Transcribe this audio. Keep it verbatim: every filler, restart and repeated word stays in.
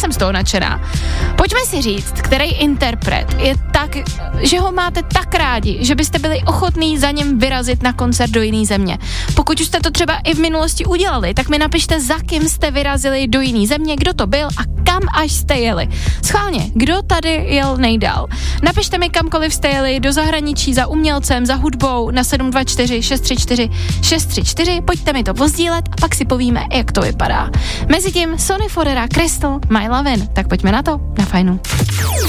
jsem z toho nadšená. Pojďme si říct, který interpret je tak, že ho máte tak rádi, že byste byli ochotní za něm vyrazit na koncert do jiné země. Pokud už jste to třeba i v minulosti udělali, tak mi napište, za kým jste vyrazili do jiné země, kdo to byl a kam až jste jeli. Schválně, kdo tady jel nejdál. Napište mi, kamkoliv jste jeli, do zahraničí, za umělcem, za hudbou, na sedm dva čtyři šest tři čtyři šest tři čtyři, pojďte mi to pozdílet a pak si povíme, jak to vypadá. Mezitím Sony Forera, Crystal, My Lovin', tak pojďme na to, na fajnu.